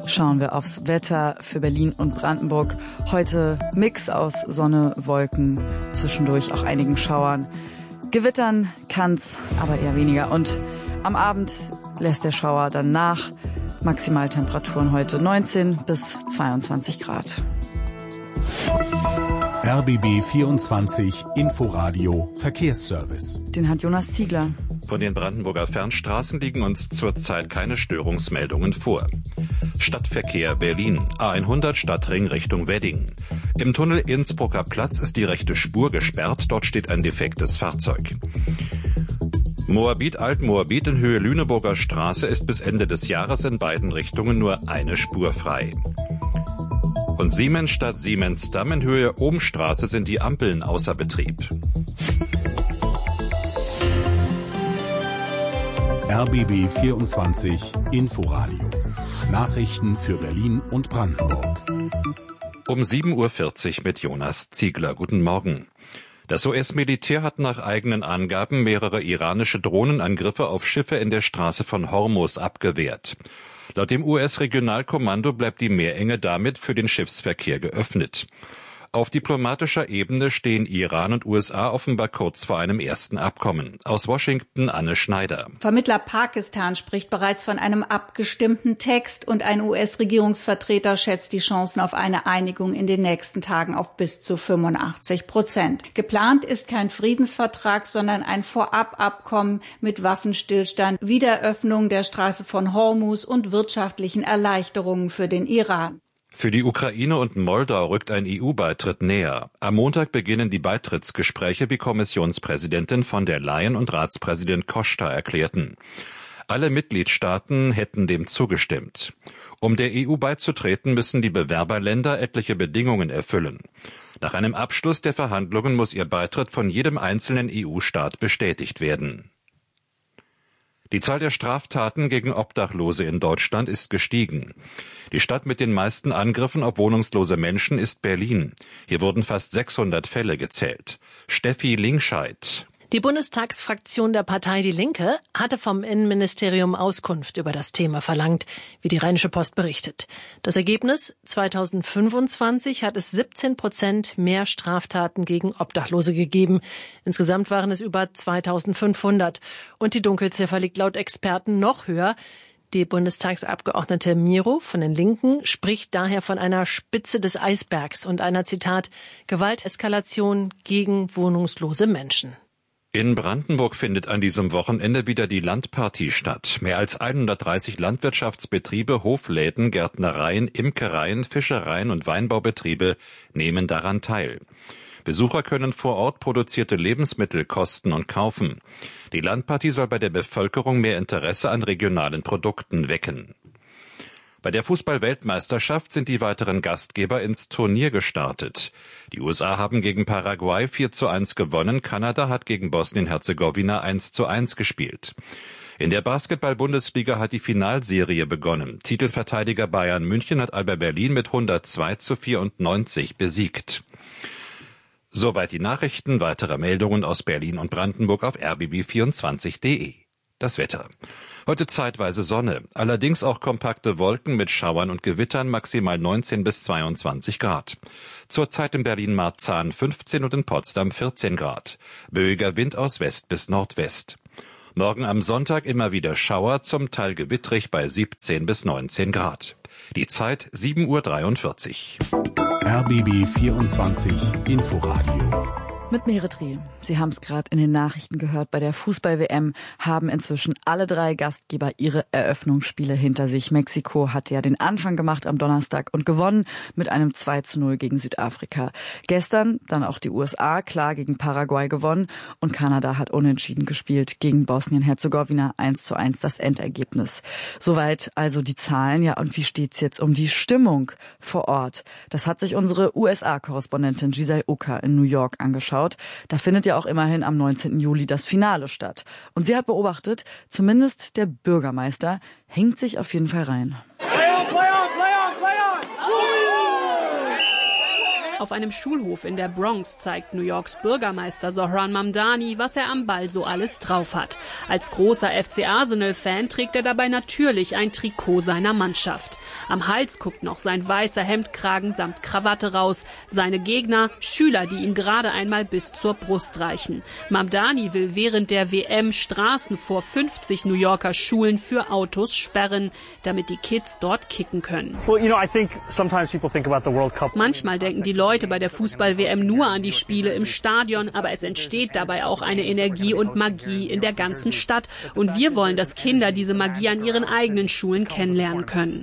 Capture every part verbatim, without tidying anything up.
Schauen wir aufs Wetter für Berlin und Brandenburg. Heute Mix aus Sonne, Wolken, zwischendurch auch einigen Schauern. Gewittern kann's, aber eher weniger. Und am Abend lässt der Schauer dann nach. Maximaltemperaturen heute neunzehn bis zweiundzwanzig Grad. R B B vierundzwanzig Inforadio Verkehrsservice. Den hat Jonas Ziegler. Von den Brandenburger Fernstraßen liegen uns zurzeit keine Störungsmeldungen vor. Stadtverkehr Berlin, A hundert Stadtring Richtung Wedding. Im Tunnel Innsbrucker Platz ist die rechte Spur gesperrt, dort steht ein defektes Fahrzeug. Moabit Alt-Moabit in Höhe Lüneburger Straße ist bis Ende des Jahres in beiden Richtungen nur eine Spur frei. Und Siemensstadt Siemensdamm in Höhe Ohmstraße sind die Ampeln außer Betrieb. R B B vierundzwanzig Inforadio. Nachrichten für Berlin und Brandenburg. Um sieben Uhr vierzig mit Jonas Ziegler. Guten Morgen. Das U S-Militär hat nach eigenen Angaben mehrere iranische Drohnenangriffe auf Schiffe in der Straße von Hormuz abgewehrt. Laut dem U S-Regionalkommando bleibt die Meerenge damit für den Schiffsverkehr geöffnet. Auf diplomatischer Ebene stehen Iran und U S A offenbar kurz vor einem ersten Abkommen. Aus Washington Anne Schneider. Vermittler Pakistan spricht bereits von einem abgestimmten Text und ein U S-Regierungsvertreter schätzt die Chancen auf eine Einigung in den nächsten Tagen auf bis zu fünfundachtzig Prozent. Geplant ist kein Friedensvertrag, sondern ein Vorababkommen mit Waffenstillstand, Wiederöffnung der Straße von Hormuz und wirtschaftlichen Erleichterungen für den Iran. Für die Ukraine und Moldau rückt ein E U-Beitritt näher. Am Montag beginnen die Beitrittsgespräche, wie Kommissionspräsidentin von der Leyen und Ratspräsident Costa erklärten. Alle Mitgliedstaaten hätten dem zugestimmt. Um der E U beizutreten, müssen die Bewerberländer etliche Bedingungen erfüllen. Nach einem Abschluss der Verhandlungen muss ihr Beitritt von jedem einzelnen E U-Staat bestätigt werden. Die Zahl der Straftaten gegen Obdachlose in Deutschland ist gestiegen. Die Stadt mit den meisten Angriffen auf wohnungslose Menschen ist Berlin. Hier wurden fast sechshundert Fälle gezählt. Steffi Lingscheid. Die Bundestagsfraktion der Partei Die Linke hatte vom Innenministerium Auskunft über das Thema verlangt, wie die Rheinische Post berichtet. Das Ergebnis: zweitausendfünfundzwanzig hat es siebzehn Prozent mehr Straftaten gegen Obdachlose gegeben. Insgesamt waren es über zweitausendfünfhundert. Und die Dunkelziffer liegt laut Experten noch höher. Die Bundestagsabgeordnete Miro von den Linken spricht daher von einer Spitze des Eisbergs und einer, Zitat, Gewalteskalation gegen wohnungslose Menschen. In Brandenburg findet an diesem Wochenende wieder die Landpartie statt. Mehr als hundertdreißig Landwirtschaftsbetriebe, Hofläden, Gärtnereien, Imkereien, Fischereien und Weinbaubetriebe nehmen daran teil. Besucher können vor Ort produzierte Lebensmittel kosten und kaufen. Die Landpartie soll bei der Bevölkerung mehr Interesse an regionalen Produkten wecken. Bei der Fußball-Weltmeisterschaft sind die weiteren Gastgeber ins Turnier gestartet. Die U S A haben gegen Paraguay vier zu eins gewonnen, Kanada hat gegen Bosnien-Herzegowina eins zu eins gespielt. In der Basketball-Bundesliga hat die Finalserie begonnen. Titelverteidiger Bayern München hat Alba Berlin mit hundertzwei zu vierundneunzig besiegt. Soweit die Nachrichten, weitere Meldungen aus Berlin und Brandenburg auf r b b vierundzwanzig punkt d e. Das Wetter. Heute zeitweise Sonne, allerdings auch kompakte Wolken mit Schauern und Gewittern, maximal neunzehn bis zweiundzwanzig Grad. Zurzeit in Berlin-Marzahn fünfzehn und in Potsdam vierzehn Grad. Böiger Wind aus West bis Nordwest. Morgen am Sonntag immer wieder Schauer, zum Teil gewittrig bei siebzehn bis neunzehn Grad. Die Zeit sieben Uhr dreiundvierzig. R B B vierundzwanzig Inforadio. Mit Meretri. Sie haben es gerade in den Nachrichten gehört, bei der Fußball-W M haben inzwischen alle drei Gastgeber ihre Eröffnungsspiele hinter sich. Mexiko hatte ja den Anfang gemacht am Donnerstag und gewonnen mit einem zwei zu null gegen Südafrika. Gestern dann auch die U S A klar gegen Paraguay gewonnen und Kanada hat unentschieden gespielt gegen Bosnien-Herzegowina eins zu eins das Endergebnis. Soweit also die Zahlen. Ja, und wie steht's jetzt um die Stimmung vor Ort? Das hat sich unsere U S A-Korrespondentin Giselle Ucker in New York angeschaut. Da findet ja auch immerhin am neunzehnten Juli das Finale statt. Und sie hat beobachtet, zumindest der Bürgermeister hängt sich auf jeden Fall rein. Auf einem Schulhof in der Bronx zeigt New Yorks Bürgermeister Zohran Mamdani, was er am Ball so alles drauf hat. Als großer F C Arsenal-Fan trägt er dabei natürlich ein Trikot seiner Mannschaft. Am Hals guckt noch sein weißer Hemdkragen samt Krawatte raus. Seine Gegner, Schüler, die ihm gerade einmal bis zur Brust reichen. Mamdani will während der W M Straßen vor fünfzig New Yorker Schulen für Autos sperren, damit die Kids dort kicken können. Manchmal denken die Leute bei der Fußball-W M nur an die Spiele im Stadion, aber es entsteht dabei auch eine Energie und Magie in der ganzen Stadt. Und wir wollen, dass Kinder diese Magie an ihren eigenen Schulen kennenlernen können.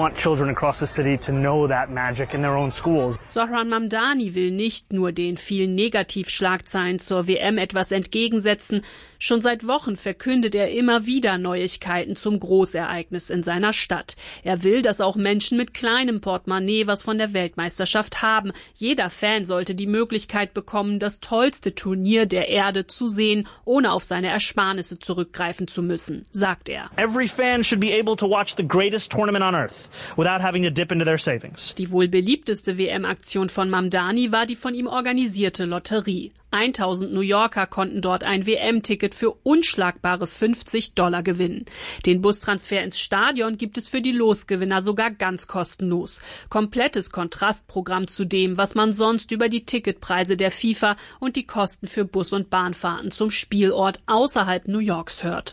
Zohran Mamdani will nicht nur den vielen Negativschlagzeilen zur W M etwas entgegensetzen. Schon seit Wochen verkündet er immer wieder Neuigkeiten zum Großereignis in seiner Stadt. Er will, dass auch Menschen mit kleinem Portemonnaie was von der Weltmeisterschaft haben. Jeder Fan sollte die Möglichkeit bekommen, das tollste Turnier der Erde zu sehen, ohne auf seine Ersparnisse zurückgreifen zu müssen, sagt er. Every fan should be able to watch the greatest tournament on earth without having to dip into their savings. Die wohl beliebteste W M-Aktion von Mamdani war die von ihm organisierte Lotterie. tausend New Yorker konnten dort ein W M-Ticket für unschlagbare fünfzig Dollar gewinnen. Den Bustransfer ins Stadion gibt es für die Losgewinner sogar ganz kostenlos. Komplettes Kontrastprogramm zu dem, was man sonst über die Ticketpreise der FIFA und die Kosten für Bus- und Bahnfahrten zum Spielort außerhalb New Yorks hört.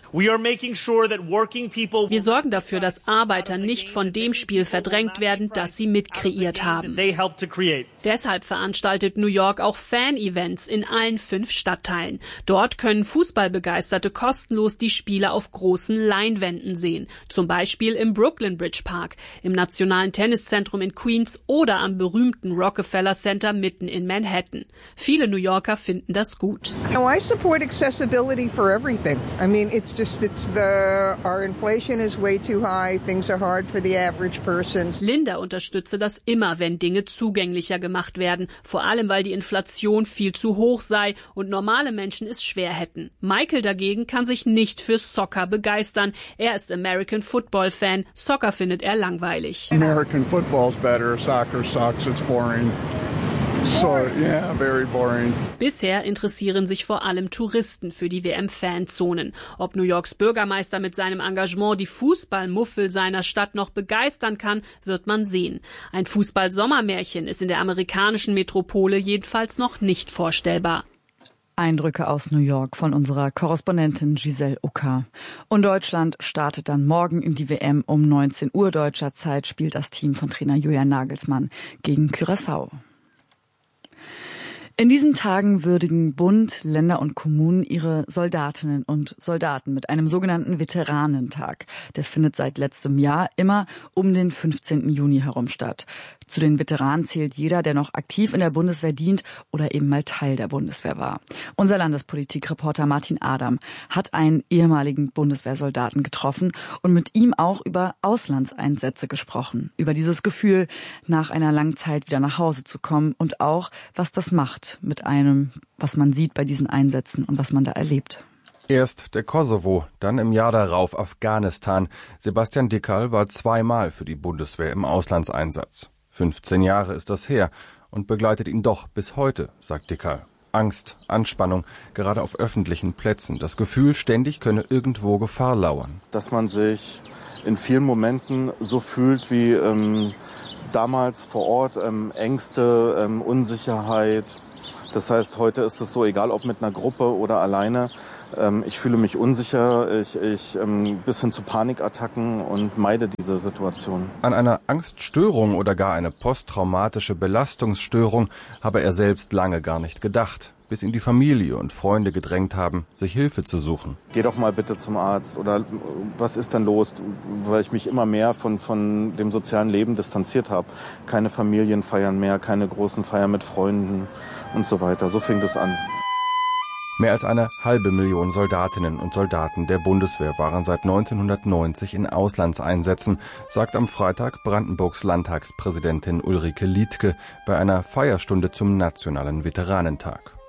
Wir sorgen dafür, dass Arbeiter nicht von dem Spiel verdrängt werden, das sie mitkreiert haben. Deshalb veranstaltet New York auch Fan-Events in allen fünf Stadtteilen. Dort können Fußballbegeisterte kostenlos die Spiele auf großen Leinwänden sehen. Zum Beispiel im Brooklyn Bridge Park, im Nationalen Tenniszentrum in Queens oder am berühmten Rockefeller Center mitten in Manhattan. Viele New Yorker finden das gut. No, I support accessibility for everything. I mean, it's just, it's the, our inflation is way too high. Things are hard for the average person. Linda unterstütze das immer, wenn Dinge zugänglicher gemacht werden. Vor allem, weil die Inflation viel zu hoch sei und normale Menschen es schwer hätten. Michael dagegen kann sich nicht für Soccer begeistern. Er ist American Football Fan. Soccer findet er langweilig. American football's better. Soccer sucks. It's boring. So, yeah, very boring. Bisher interessieren sich vor allem Touristen für die W M-Fanzonen. Ob New Yorks Bürgermeister mit seinem Engagement die Fußballmuffel seiner Stadt noch begeistern kann, wird man sehen. Ein Fußball-Sommermärchen ist in der amerikanischen Metropole jedenfalls noch nicht vorstellbar. Eindrücke aus New York von unserer Korrespondentin Giselle Ucker. Und Deutschland startet dann morgen in die W M. Um neunzehn Uhr deutscher Zeit spielt das Team von Trainer Julian Nagelsmann gegen Curaçao. In diesen Tagen würdigen Bund, Länder und Kommunen ihre Soldatinnen und Soldaten mit einem sogenannten Veteranentag. Der findet seit letztem Jahr immer um den fünfzehnten Juni herum statt. Zu den Veteranen zählt jeder, der noch aktiv in der Bundeswehr dient oder eben mal Teil der Bundeswehr war. Unser Landespolitikreporter Martin Adam hat einen ehemaligen Bundeswehrsoldaten getroffen und mit ihm auch über Auslandseinsätze gesprochen. Über dieses Gefühl, nach einer langen Zeit wieder nach Hause zu kommen und auch, was das macht mit einem, was man sieht bei diesen Einsätzen und was man da erlebt. Erst der Kosovo, dann im Jahr darauf Afghanistan. Sebastian Dickerl war zweimal für die Bundeswehr im Auslandseinsatz. fünfzehn Jahre ist das her und begleitet ihn doch bis heute, sagt Dickerl. Angst, Anspannung, gerade auf öffentlichen Plätzen. Das Gefühl, ständig könne irgendwo Gefahr lauern. Dass man sich in vielen Momenten so fühlt wie ähm, damals vor Ort, ähm, Ängste, ähm, Unsicherheit. Das heißt, heute ist es so, egal ob mit einer Gruppe oder alleine, ähm, ich fühle mich unsicher, ich, ich ähm, bis hin zu Panikattacken und meide diese Situation. An einer Angststörung oder gar eine posttraumatische Belastungsstörung habe er selbst lange gar nicht gedacht, bis ihn die Familie und Freunde gedrängt haben, sich Hilfe zu suchen. Geh doch mal bitte zum Arzt oder was ist denn los? Weil ich mich immer mehr von, von dem sozialen Leben distanziert habe. Keine Familienfeiern mehr, keine großen Feiern mit Freunden und so weiter. So fing das an. Mehr als eine halbe Million Soldatinnen und Soldaten der Bundeswehr waren seit neunzehnhundertneunzig in Auslandseinsätzen, sagt am Freitag Brandenburgs Landtagspräsidentin Ulrike Liedtke bei einer Feierstunde zum Nationalen Veteranentag.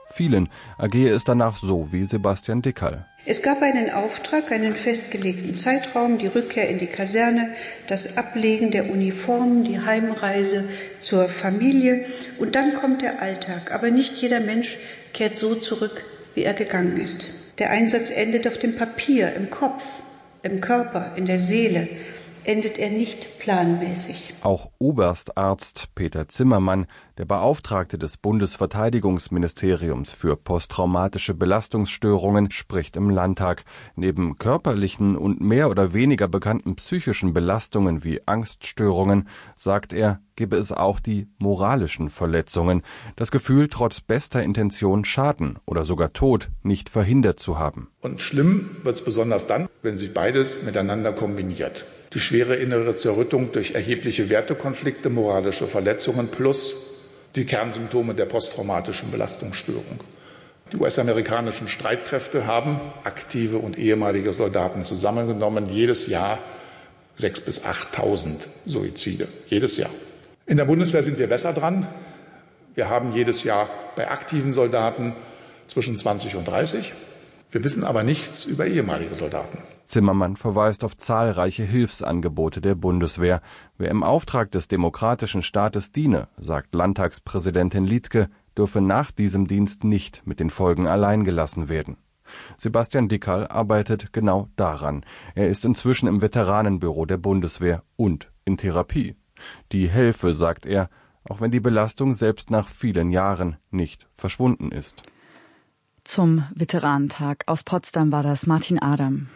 Vielen ergehe es danach so wie Sebastian Dickerl. Es gab einen Auftrag, einen festgelegten Zeitraum, die Rückkehr in die Kaserne, das Ablegen der Uniformen, die Heimreise zur Familie und dann kommt der Alltag. Aber nicht jeder Mensch kehrt so zurück, wie er gegangen ist. Der Einsatz endet auf dem Papier, im Kopf, im Körper, in der Seele. Endet er nicht planmäßig. Auch Oberstarzt Peter Zimmermann, der Beauftragte des Bundesverteidigungsministeriums für posttraumatische Belastungsstörungen, spricht im Landtag. Neben körperlichen und mehr oder weniger bekannten psychischen Belastungen wie Angststörungen, sagt er, gebe es auch die moralischen Verletzungen. Das Gefühl, trotz bester Intention Schaden oder sogar Tod nicht verhindert zu haben. Und schlimm wird es besonders dann, wenn sich beides miteinander kombiniert. Die schwere innere Zerrüttung durch erhebliche Wertekonflikte, moralische Verletzungen plus die Kernsymptome der posttraumatischen Belastungsstörung. Die U S-amerikanischen Streitkräfte haben aktive und ehemalige Soldaten zusammengenommen jedes Jahr sechstausend bis achttausend Suizide. Jedes Jahr. In der Bundeswehr sind wir besser dran. Wir haben jedes Jahr bei aktiven Soldaten zwischen zwanzig und dreißig. Wir wissen aber nichts über ehemalige Soldaten. Zimmermann verweist auf zahlreiche Hilfsangebote der Bundeswehr. Wer im Auftrag des demokratischen Staates diene, sagt Landtagspräsidentin Liedtke, dürfe nach diesem Dienst nicht mit den Folgen allein gelassen werden. Sebastian Dickerl arbeitet genau daran. Er ist inzwischen im Veteranenbüro der Bundeswehr und in Therapie. Die helfe, sagt er, auch wenn die Belastung selbst nach vielen Jahren nicht verschwunden ist. Zum Veteranentag aus Potsdam war das Martin Adam.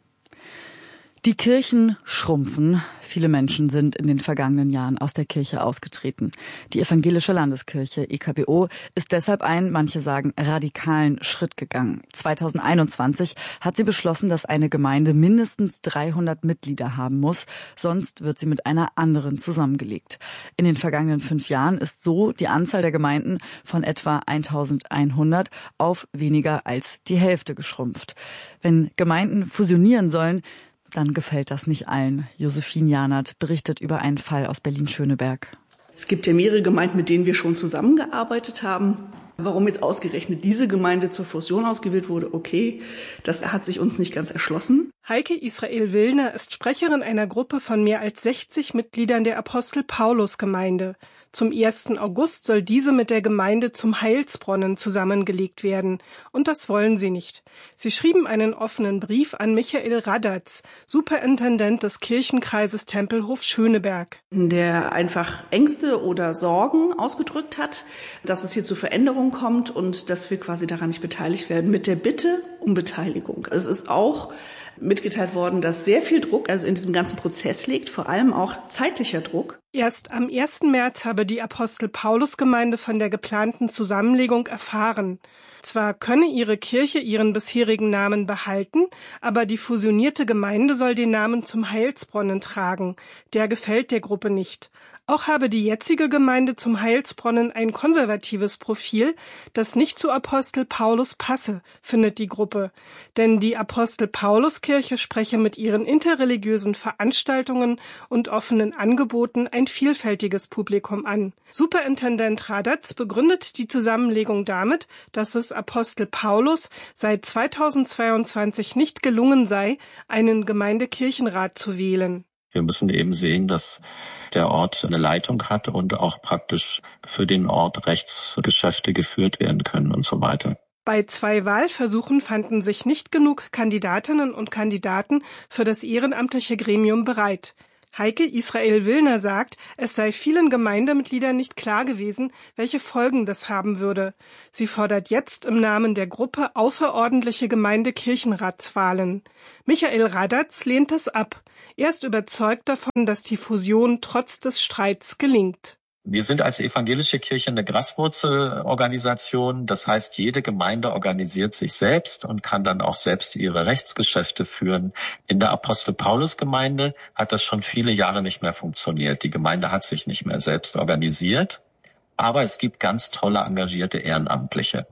Die Kirchen schrumpfen. Viele Menschen sind in den vergangenen Jahren aus der Kirche ausgetreten. Die Evangelische Landeskirche E K B O ist deshalb einen, manche sagen, radikalen Schritt gegangen. zweitausendeinundzwanzig hat sie beschlossen, dass eine Gemeinde mindestens dreihundert Mitglieder haben muss, sonst wird sie mit einer anderen zusammengelegt. In den vergangenen fünf Jahren ist so die Anzahl der Gemeinden von etwa eintausendeinhundert auf weniger als die Hälfte geschrumpft. Wenn Gemeinden fusionieren sollen, dann gefällt das nicht allen. Josephine Janert berichtet über einen Fall aus Berlin-Schöneberg. Es gibt ja mehrere Gemeinden, mit denen wir schon zusammengearbeitet haben. Warum jetzt ausgerechnet diese Gemeinde zur Fusion ausgewählt wurde, okay, das hat sich uns nicht ganz erschlossen. Heike Israel Willner ist Sprecherin einer Gruppe von mehr als sechzig Mitgliedern der Apostel-Paulus-Gemeinde. Zum ersten August soll diese mit der Gemeinde zum Heilsbronnen zusammengelegt werden. Und das wollen sie nicht. Sie schrieben einen offenen Brief an Michael Radatz, Superintendent des Kirchenkreises Tempelhof-Schöneberg. Der einfach Ängste oder Sorgen ausgedrückt hat, dass es hier zu Veränderungen kommt und dass wir quasi daran nicht beteiligt werden, mit der Bitte um Beteiligung. Es ist auch mitgeteilt worden, dass sehr viel Druck also in diesem ganzen Prozess liegt, vor allem auch zeitlicher Druck. Erst am ersten März habe die Apostel-Paulus-Gemeinde von der geplanten Zusammenlegung erfahren. Zwar könne ihre Kirche ihren bisherigen Namen behalten, aber die fusionierte Gemeinde soll den Namen zum Heilsbronnen tragen. Der gefällt der Gruppe nicht. Auch habe die jetzige Gemeinde zum Heilsbronnen ein konservatives Profil, das nicht zu Apostel Paulus passe, findet die Gruppe. Denn die Apostel-Paulus-Kirche spreche mit ihren interreligiösen Veranstaltungen und offenen Angeboten ein vielfältiges Publikum an. Superintendent Radatz begründet die Zusammenlegung damit, dass es Apostel Paulus seit zweitausendzweiundzwanzig nicht gelungen sei, einen Gemeindekirchenrat zu wählen. Wir müssen eben sehen, dass der Ort eine Leitung hat und auch praktisch für den Ort Rechtsgeschäfte geführt werden können und so weiter. Bei zwei Wahlversuchen fanden sich nicht genug Kandidatinnen und Kandidaten für das ehrenamtliche Gremium bereit. Heike Israel Willner sagt, es sei vielen Gemeindemitgliedern nicht klar gewesen, welche Folgen das haben würde. Sie fordert jetzt im Namen der Gruppe außerordentliche Gemeindekirchenratswahlen. Michael Radatz lehnt es ab. Er ist überzeugt davon, dass die Fusion trotz des Streits gelingt. Wir sind als evangelische Kirche eine Graswurzelorganisation. Das heißt, jede Gemeinde organisiert sich selbst und kann dann auch selbst ihre Rechtsgeschäfte führen. In der Apostel-Paulus-Gemeinde hat das schon viele Jahre nicht mehr funktioniert. Die Gemeinde hat sich nicht mehr selbst organisiert. Aber es gibt ganz tolle, engagierte Ehrenamtliche.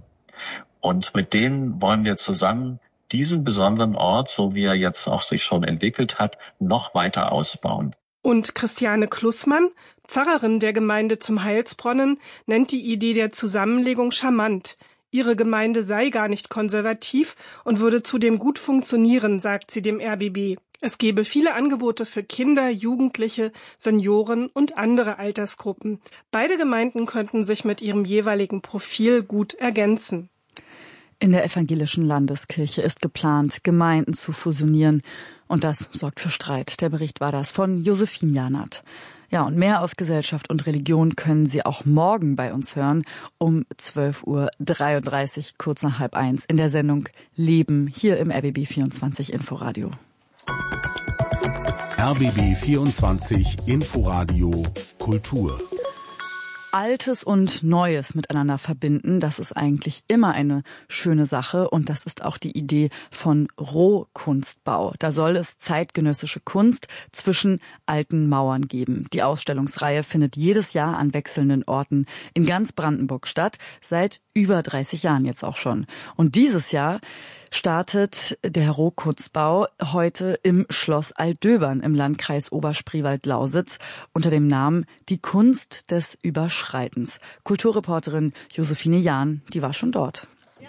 Und mit denen wollen wir zusammen diesen besonderen Ort, so wie er jetzt auch sich schon entwickelt hat, noch weiter ausbauen. Und Christiane Klussmann, Pfarrerin der Gemeinde zum Heilsbronnen, nennt die Idee der Zusammenlegung charmant. Ihre Gemeinde sei gar nicht konservativ und würde zudem gut funktionieren, sagt sie dem R B B. Es gebe viele Angebote für Kinder, Jugendliche, Senioren und andere Altersgruppen. Beide Gemeinden könnten sich mit ihrem jeweiligen Profil gut ergänzen. In der evangelischen Landeskirche ist geplant, Gemeinden zu fusionieren. Und das sorgt für Streit. Der Bericht war das von Josephine Janert. Ja, und mehr aus Gesellschaft und Religion können Sie auch morgen bei uns hören um zwölf Uhr dreiunddreißig, kurz nach halb eins, in der Sendung Leben hier im R B B vierundzwanzig Inforadio. R B B vierundzwanzig Inforadio Kultur. Altes und Neues miteinander verbinden, das ist eigentlich immer eine schöne Sache und das ist auch die Idee von Rohkunstbau. Da soll es zeitgenössische Kunst zwischen alten Mauern geben. Die Ausstellungsreihe findet jedes Jahr an wechselnden Orten in ganz Brandenburg statt, seit über dreißig Jahren jetzt auch schon. Und dieses Jahr startet der Rohkunstbau heute im Schloss Altdöbern im Landkreis Oberspreewald-Lausitz unter dem Namen Die Kunst des Überschreitens. Kulturreporterin Josephine Jahn, die war schon dort.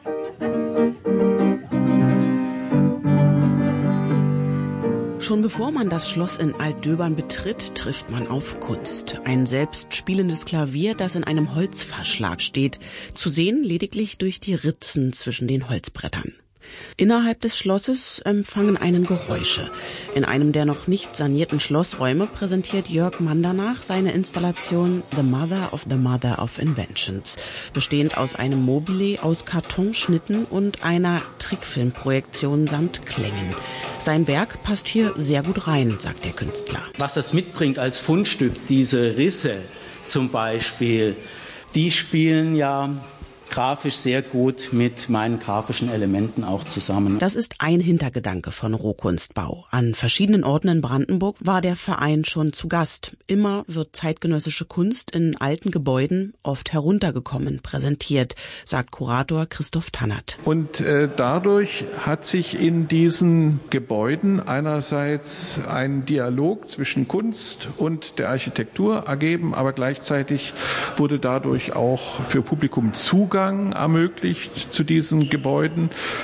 Schon bevor man das Schloss in Altdöbern betritt, trifft man auf Kunst. Ein selbst spielendes Klavier, das in einem Holzverschlag steht, zu sehen lediglich durch die Ritzen zwischen den Holzbrettern. Innerhalb des Schlosses empfangen einen Geräusche. In einem der noch nicht sanierten Schlossräume präsentiert Jörg Mandernach seine Installation The Mother of the Mother of Inventions, bestehend aus einem Mobile aus Kartonschnitten und einer Trickfilmprojektion samt Klängen. Sein Werk passt hier sehr gut rein, sagt der Künstler. Was das mitbringt als Fundstück, diese Risse zum Beispiel, die spielen ja grafisch sehr gut mit meinen grafischen Elementen auch zusammen. Das ist ein Hintergedanke von Rohkunstbau. An verschiedenen Orten in Brandenburg war der Verein schon zu Gast. Immer wird zeitgenössische Kunst in alten Gebäuden, oft heruntergekommen, präsentiert, sagt Kurator Christoph Tannert. Und äh, dadurch hat sich in diesen Gebäuden einerseits ein Dialog zwischen Kunst und der Architektur ergeben, aber gleichzeitig wurde dadurch auch für Publikum Zugang ermöglicht zu diesen Gebäuden,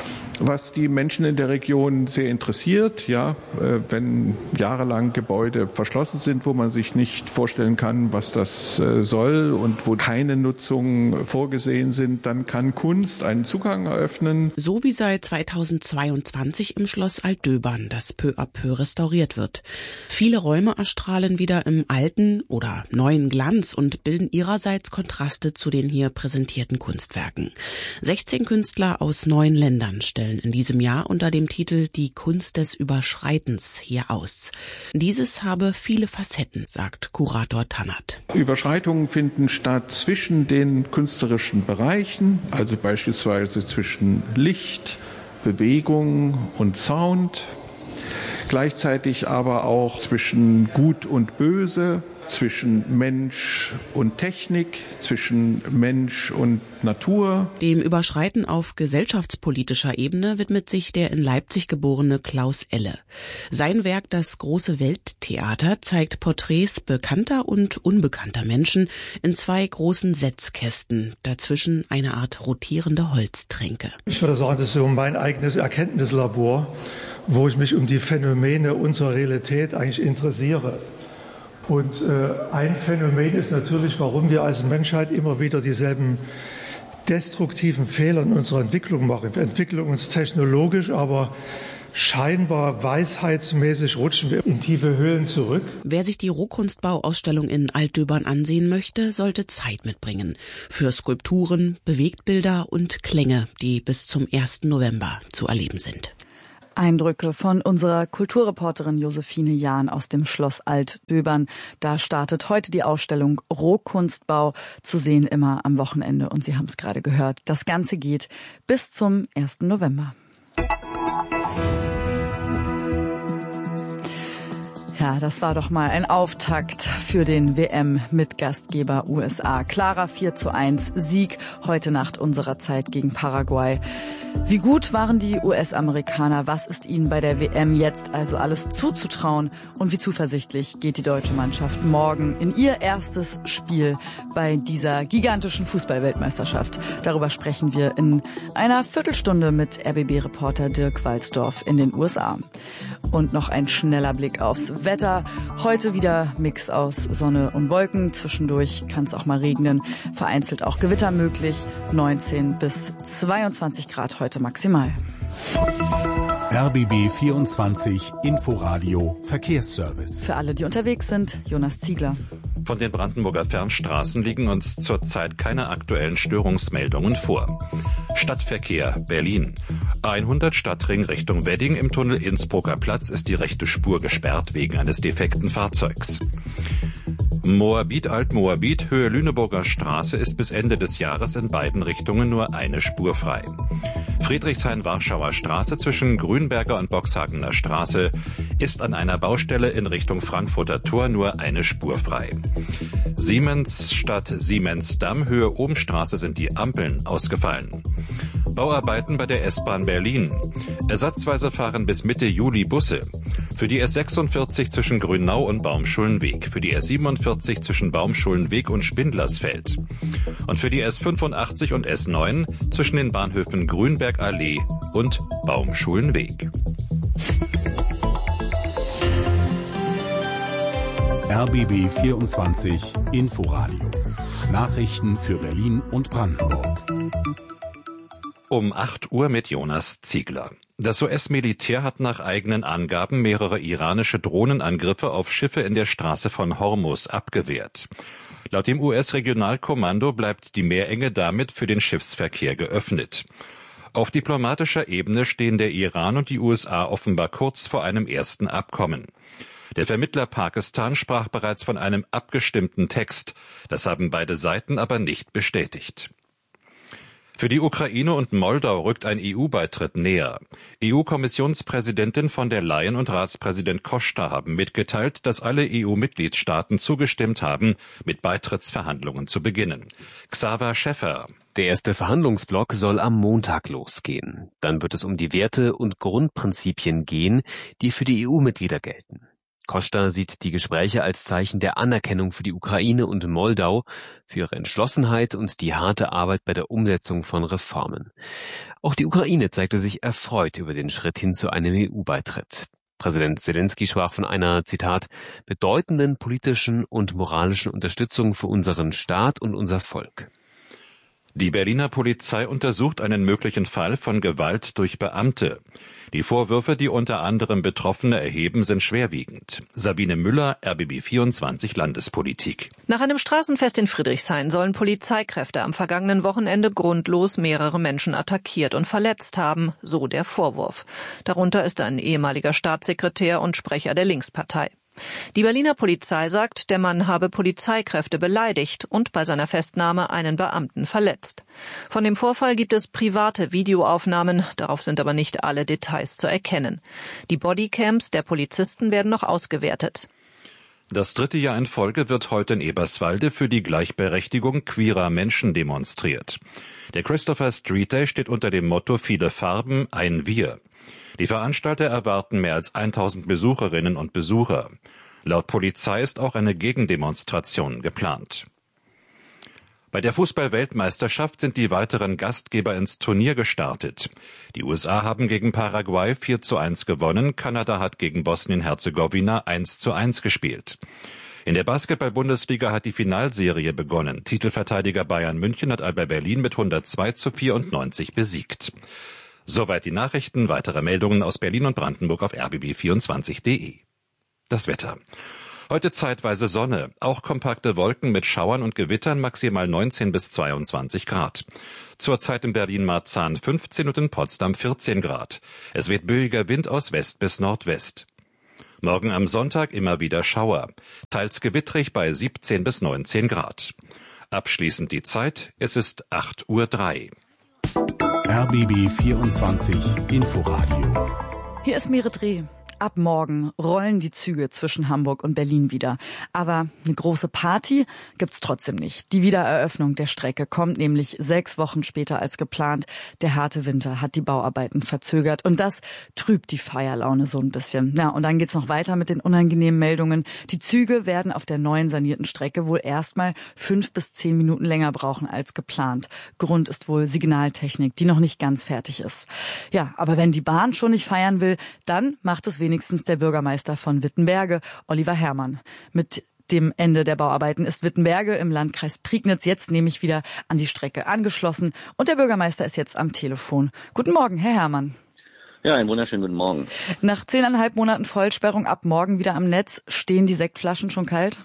was die Menschen in der Region sehr interessiert. Ja, wenn jahrelang Gebäude verschlossen sind, wo man sich nicht vorstellen kann, was das soll und wo keine Nutzungen vorgesehen sind, dann kann Kunst einen Zugang eröffnen. So wie seit zweitausendzweiundzwanzig im Schloss Altdöbern, das peu à peu restauriert wird. Viele Räume erstrahlen wieder im alten oder neuen Glanz und bilden ihrerseits Kontraste zu den hier präsentierten Kunstwerken. sechzehn Künstler aus neun Ländern stellen in diesem Jahr unter dem Titel Die Kunst des Überschreitens hier aus. Dieses habe viele Facetten, sagt Kurator Tannert. Überschreitungen finden statt zwischen den künstlerischen Bereichen, also beispielsweise zwischen Licht, Bewegung und Sound, gleichzeitig aber auch zwischen Gut und Böse, zwischen Mensch und Technik, zwischen Mensch und Natur. Dem Überschreiten auf gesellschaftspolitischer Ebene widmet sich der in Leipzig geborene Klaus Elle. Sein Werk Das große Welttheater zeigt Porträts bekannter und unbekannter Menschen in zwei großen Setzkästen, dazwischen eine Art rotierende Holztränke. Ich würde sagen, das ist so mein eigenes Erkenntnislabor, wo ich mich um die Phänomene unserer Realität eigentlich interessiere. Und äh, ein Phänomen ist natürlich, warum wir als Menschheit immer wieder dieselben destruktiven Fehler in unserer Entwicklung machen. Wir entwickeln uns technologisch, aber scheinbar weisheitsmäßig rutschen wir in tiefe Höhlen zurück. Wer sich die Rohkunstbauausstellung in Altdöbern ansehen möchte, sollte Zeit mitbringen. Für Skulpturen, Bewegtbilder und Klänge, die bis zum ersten November zu erleben sind. Eindrücke von unserer Kulturreporterin Josephine Jahn aus dem Schloss Altdöbern. Da startet heute die Ausstellung Rohkunstbau, zu sehen immer am Wochenende. Und Sie haben es gerade gehört, das Ganze geht bis zum ersten November. Ja, das war doch mal ein Auftakt für den W M-Mitgastgeber U S A. Klarer vier zu eins Sieg heute Nacht unserer Zeit gegen Paraguay. Wie gut waren die U S-Amerikaner? Was ist ihnen bei der W M jetzt also alles zuzutrauen? Und wie zuversichtlich geht die deutsche Mannschaft morgen in ihr erstes Spiel bei dieser gigantischen Fußball-Weltmeisterschaft? Darüber sprechen wir in einer Viertelstunde mit R B B-Reporter Dirk Walzdorf in den U S A. Und noch ein schneller Blick aufs Wetter. Heute wieder Mix aus Sonne und Wolken. Zwischendurch kann es auch mal regnen. Vereinzelt auch Gewitter möglich. neunzehn bis zweiundzwanzig Grad heute maximal. R B B vierundzwanzig Inforadio Verkehrsservice. Für alle, die unterwegs sind, Jonas Ziegler. Von den Brandenburger Fernstraßen liegen uns zurzeit keine aktuellen Störungsmeldungen vor. Stadtverkehr Berlin. A hundert Stadtring Richtung Wedding im Tunnel Innsbrucker Platz ist die rechte Spur gesperrt wegen eines defekten Fahrzeugs. Moabit Altmoabit Höhe Lüneburger Straße ist bis Ende des Jahres in beiden Richtungen nur eine Spur frei. Friedrichshain-Warschauer Straße zwischen Grünberger und Boxhagener Straße ist an einer Baustelle in Richtung Frankfurter Tor nur eine Spur frei. Siemens Stadt Siemensdamm Höhe Ohmstraße sind die Ampeln ausgefallen. Bauarbeiten bei der S-Bahn Berlin. Ersatzweise fahren bis Mitte Juli Busse. Für die S sechsundvierzig zwischen Grünau und Baumschulenweg, für die S siebenundvierzig zwischen Baumschulenweg und Spindlersfeld und für die S fünfundachtzig und S neun zwischen den Bahnhöfen Grünbergallee und Baumschulenweg. R B B vierundzwanzig Inforadio. Nachrichten für Berlin und Brandenburg. Um acht Uhr mit Jonas Ziegler. Das U S-Militär hat nach eigenen Angaben mehrere iranische Drohnenangriffe auf Schiffe in der Straße von Hormuz abgewehrt. Laut dem U S-Regionalkommando bleibt die Meerenge damit für den Schiffsverkehr geöffnet. Auf diplomatischer Ebene stehen der Iran und die U S A offenbar kurz vor einem ersten Abkommen. Der Vermittler Pakistan sprach bereits von einem abgestimmten Text. Das haben beide Seiten aber nicht bestätigt. Für die Ukraine und Moldau rückt ein E U-Beitritt näher. E U-Kommissionspräsidentin von der Leyen und Ratspräsident Costa haben mitgeteilt, dass alle E U-Mitgliedstaaten zugestimmt haben, mit Beitrittsverhandlungen zu beginnen. Xaver Schäffer. Der erste Verhandlungsblock soll am Montag losgehen. Dann wird es um die Werte und Grundprinzipien gehen, die für die E U-Mitglieder gelten. Costa sieht die Gespräche als Zeichen der Anerkennung für die Ukraine und Moldau, für ihre Entschlossenheit und die harte Arbeit bei der Umsetzung von Reformen. Auch die Ukraine zeigte sich erfreut über den Schritt hin zu einem E U-Beitritt. Präsident Zelensky sprach von einer, Zitat, bedeutenden politischen und moralischen Unterstützung für unseren Staat und unser Volk. Die Berliner Polizei untersucht einen möglichen Fall von Gewalt durch Beamte. Die Vorwürfe, die unter anderem Betroffene erheben, sind schwerwiegend. Sabine Müller, R B B vierundzwanzig Landespolitik. Nach einem Straßenfest in Friedrichshain sollen Polizeikräfte am vergangenen Wochenende grundlos mehrere Menschen attackiert und verletzt haben, so der Vorwurf. Darunter ist ein ehemaliger Staatssekretär und Sprecher der Linkspartei. Die Berliner Polizei sagt, der Mann habe Polizeikräfte beleidigt und bei seiner Festnahme einen Beamten verletzt. Von dem Vorfall gibt es private Videoaufnahmen, darauf sind aber nicht alle Details zu erkennen. Die Bodycams der Polizisten werden noch ausgewertet. Das dritte Jahr in Folge wird heute in Eberswalde für die Gleichberechtigung queerer Menschen demonstriert. Der Christopher Street Day steht unter dem Motto Viele Farben, ein Wir. Die Veranstalter erwarten mehr als tausend Besucherinnen und Besucher. Laut Polizei ist auch eine Gegendemonstration geplant. Bei der Fußball-Weltmeisterschaft sind die weiteren Gastgeber ins Turnier gestartet. Die U S A haben gegen Paraguay vier zu eins gewonnen, Kanada hat gegen Bosnien-Herzegowina eins zu eins gespielt. In der Basketball-Bundesliga hat die Finalserie begonnen. Titelverteidiger Bayern München hat Alba Berlin mit hundertzwei zu vierundneunzig besiegt. Soweit die Nachrichten. Weitere Meldungen aus Berlin und Brandenburg auf r b b vierundzwanzig punkt de. Das Wetter. Heute zeitweise Sonne, auch kompakte Wolken mit Schauern und Gewittern, maximal neunzehn bis zweiundzwanzig Grad. Zurzeit in Berlin-Marzahn fünfzehn und in Potsdam vierzehn Grad. Es weht böiger Wind aus West bis Nordwest. Morgen am Sonntag immer wieder Schauer, teils gewittrig bei siebzehn bis neunzehn Grad. Abschließend die Zeit, es ist acht Uhr drei. R B B vierundzwanzig Inforadio. Hier ist Merit Reh. Ab morgen rollen die Züge zwischen Hamburg und Berlin wieder. Aber eine große Party gibt's trotzdem nicht. Die Wiedereröffnung der Strecke kommt nämlich sechs Wochen später als geplant. Der harte Winter hat die Bauarbeiten verzögert und das trübt die Feierlaune so ein bisschen. Ja, und dann geht's noch weiter mit den unangenehmen Meldungen. Die Züge werden auf der neuen sanierten Strecke wohl erstmal fünf bis zehn Minuten länger brauchen als geplant. Grund ist wohl Signaltechnik, die noch nicht ganz fertig ist. Ja, aber wenn die Bahn schon nicht feiern will, dann macht es wenigstens der Bürgermeister von Wittenberge, Oliver Herrmann. Mit dem Ende der Bauarbeiten ist Wittenberge im Landkreis Prignitz jetzt nämlich wieder an die Strecke angeschlossen und der Bürgermeister ist jetzt am Telefon. Guten Morgen, Herr Herrmann. Ja, einen wunderschönen guten Morgen. Nach zehneinhalb Monaten Vollsperrung ab morgen wieder am Netz, stehen die Sektflaschen schon kalt?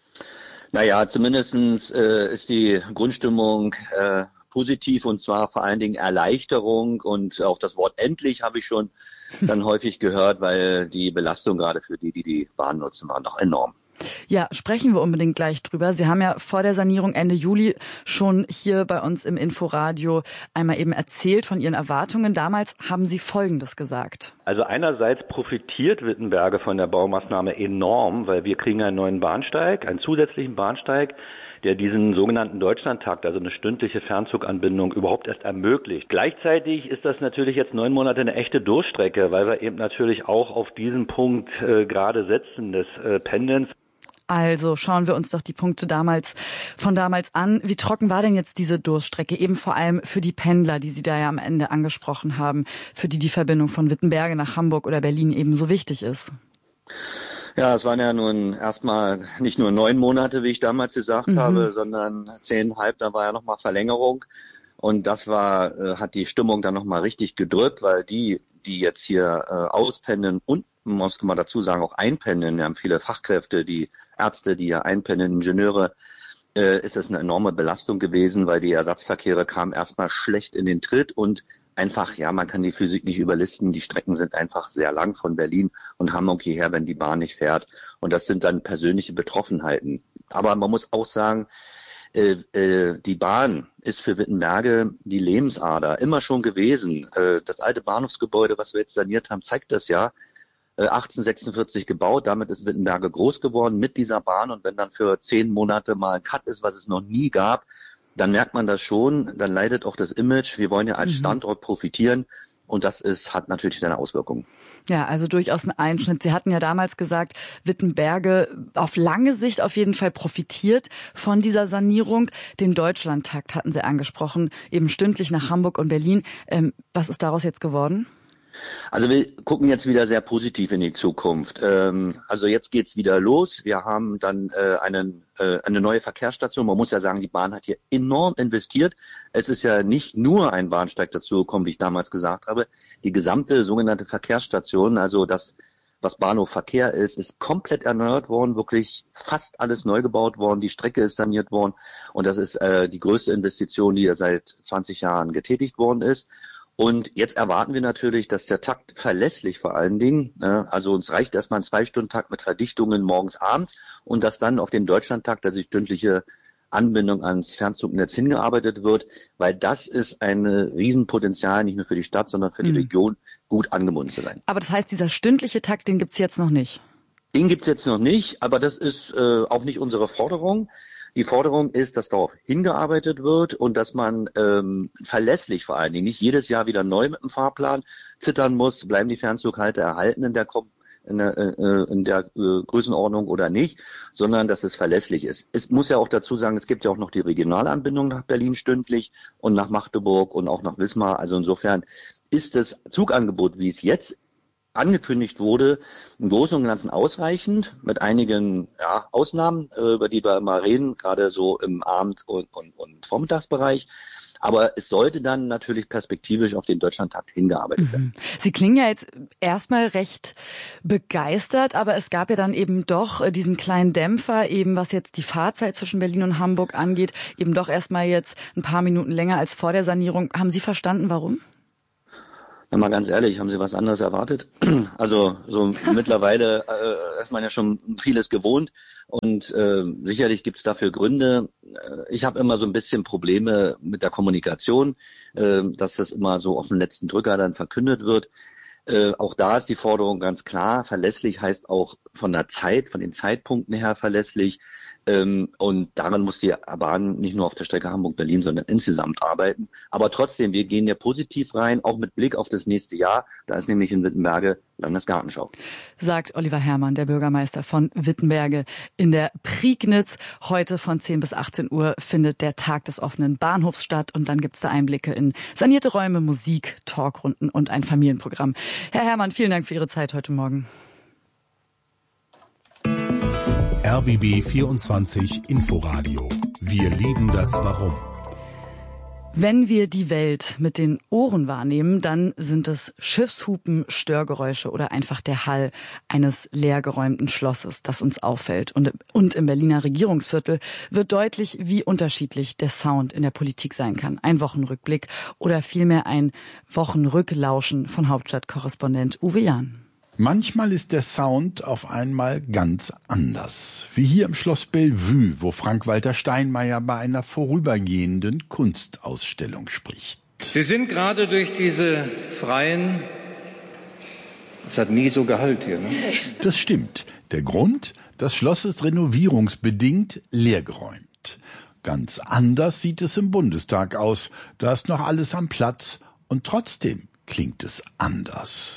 Naja, zumindestens äh, ist die Grundstimmung äh, positiv und zwar vor allen Dingen Erleichterung und auch das Wort endlich habe ich schon dann häufig gehört, weil die Belastung gerade für die, die die Bahn nutzen, war noch enorm. Ja, sprechen wir unbedingt gleich drüber. Sie haben ja vor der Sanierung Ende Juli schon hier bei uns im Inforadio einmal eben erzählt von Ihren Erwartungen. Damals haben Sie Folgendes gesagt. Also einerseits profitiert Wittenberge von der Baumaßnahme enorm, weil wir kriegen einen neuen Bahnsteig, einen zusätzlichen Bahnsteig, der diesen sogenannten Deutschlandtakt, also eine stündliche Fernzuganbindung, überhaupt erst ermöglicht. Gleichzeitig ist das natürlich jetzt neun Monate eine echte Durchstrecke, weil wir eben natürlich auch auf diesen Punkt äh, gerade setzen des äh, Pendelns. Also schauen wir uns doch die Punkte damals von damals an. Wie trocken war denn jetzt diese Durststrecke? Eben vor allem für die Pendler, die Sie da ja am Ende angesprochen haben, für die die Verbindung von Wittenberge nach Hamburg oder Berlin eben so wichtig ist. Ja, es waren ja nun erstmal nicht nur neun Monate, wie ich damals gesagt mhm. habe, sondern zehnhalb, da war ja nochmal Verlängerung. Und das war, äh, hat die Stimmung dann nochmal richtig gedrückt, weil die, die jetzt hier äh, auspendeln und, musste man dazu sagen, auch einpendeln, wir haben viele Fachkräfte, die Ärzte, die ja einpendeln, Ingenieure, äh, ist das eine enorme Belastung gewesen, weil die Ersatzverkehre kamen erstmal schlecht in den Tritt und einfach, ja, man kann die Physik nicht überlisten, die Strecken sind einfach sehr lang von Berlin und Hamburg hierher, wenn die Bahn nicht fährt. Und das sind dann persönliche Betroffenheiten. Aber man muss auch sagen, äh, äh, die Bahn ist für Wittenberge die Lebensader, immer schon gewesen. Äh, das alte Bahnhofsgebäude, was wir jetzt saniert haben, zeigt das ja. Äh, achtzehnhundertsechsundvierzig gebaut, damit ist Wittenberge groß geworden mit dieser Bahn. Und wenn dann für zehn Monate mal ein Cut ist, was es noch nie gab, dann merkt man das schon, dann leidet auch das Image. Wir wollen ja als Standort profitieren und das ist, hat natürlich seine Auswirkungen. Ja, also durchaus ein Einschnitt. Sie hatten ja damals gesagt, Wittenberge auf lange Sicht auf jeden Fall profitiert von dieser Sanierung. Den Deutschlandtakt hatten Sie angesprochen, eben stündlich nach Hamburg und Berlin. Ähm, was ist daraus jetzt geworden? Also wir gucken jetzt wieder sehr positiv in die Zukunft. Ähm, also jetzt geht's wieder los. Wir haben dann äh, einen, äh, eine neue Verkehrsstation. Man muss ja sagen, die Bahn hat hier enorm investiert. Es ist ja nicht nur ein Bahnsteig dazu gekommen, wie ich damals gesagt habe. Die gesamte sogenannte Verkehrsstation, also das, was Bahnhof Verkehr ist, ist komplett erneuert worden, wirklich fast alles neu gebaut worden. Die Strecke ist saniert worden und das ist äh, die größte Investition, die ja seit zwanzig Jahren getätigt worden ist. Und jetzt erwarten wir natürlich, dass der Takt verlässlich vor allen Dingen, äh, also uns reicht erstmal ein Zwei-Stunden-Takt mit Verdichtungen morgens, abends und dass dann auf den Deutschlandtakt, also die stündliche Anbindung ans Fernzugnetz hingearbeitet wird, weil das ist ein Riesenpotenzial, nicht nur für die Stadt, sondern für die mhm. Region, gut angebunden zu sein. Aber das heißt, dieser stündliche Takt, den gibt's jetzt noch nicht? Den gibt's jetzt noch nicht, aber das ist äh, auch nicht unsere Forderung. Die Forderung ist, dass darauf hingearbeitet wird und dass man ähm, verlässlich vor allen Dingen nicht jedes Jahr wieder neu mit dem Fahrplan zittern muss, bleiben die Fernzughalter erhalten in der, in der, äh, in der äh, Größenordnung oder nicht, sondern dass es verlässlich ist. Es muss ja auch dazu sagen, es gibt ja auch noch die Regionalanbindung nach Berlin stündlich und nach Magdeburg und auch nach Wismar. Also insofern ist das Zugangebot, wie es jetzt angekündigt wurde, im Großen und Ganzen ausreichend, mit einigen ja, Ausnahmen, äh, über die wir immer reden, gerade so im Abend- und, und, und Vormittagsbereich. Aber es sollte dann natürlich perspektivisch auf den Deutschlandtakt hingearbeitet werden. Sie klingen ja jetzt erstmal recht begeistert, aber es gab ja dann eben doch diesen kleinen Dämpfer, eben was jetzt die Fahrzeit zwischen Berlin und Hamburg angeht, eben doch erstmal jetzt ein paar Minuten länger als vor der Sanierung. Haben Sie verstanden, warum? Na mal ganz ehrlich, haben Sie was anderes erwartet? Also so mittlerweile äh, ist man ja schon vieles gewohnt und äh, sicherlich gibt es dafür Gründe. Ich habe immer so ein bisschen Probleme mit der Kommunikation, äh, dass das immer so auf den letzten Drücker dann verkündet wird. Äh, auch da ist die Forderung ganz klar. Verlässlich heißt auch von der Zeit, von den Zeitpunkten her verlässlich. Ähm, und daran muss die Bahn nicht nur auf der Strecke Hamburg-Berlin, sondern insgesamt arbeiten. Aber trotzdem, wir gehen ja positiv rein, auch mit Blick auf das nächste Jahr. Da ist nämlich in Wittenberge Landesgartenschau. Sagt Oliver Herrmann, der Bürgermeister von Wittenberge in der Prignitz. Heute von zehn bis achtzehn Uhr findet der Tag des offenen Bahnhofs statt. Und dann gibt's da Einblicke in sanierte Räume, Musik, Talkrunden und ein Familienprogramm. Herr Herrmann, vielen Dank für Ihre Zeit heute Morgen. R B B vierundzwanzig Inforadio. Wir lieben das Warum. Wenn wir die Welt mit den Ohren wahrnehmen, dann sind es Schiffshupen, Störgeräusche oder einfach der Hall eines leergeräumten Schlosses, das uns auffällt. Und, und im Berliner Regierungsviertel wird deutlich, wie unterschiedlich der Sound in der Politik sein kann. Ein Wochenrückblick oder vielmehr ein Wochenrücklauschen von Hauptstadtkorrespondent Uwe Jahn. Manchmal ist der Sound auf einmal ganz anders. Wie hier im Schloss Bellevue, wo Frank-Walter Steinmeier bei einer vorübergehenden Kunstausstellung spricht. Sie sind gerade durch diese freien... Es hat nie so Gehalt hier, ne? Das stimmt. Der Grund? Das Schloss ist renovierungsbedingt leergeräumt. Ganz anders sieht es im Bundestag aus. Da ist noch alles am Platz und trotzdem klingt es anders.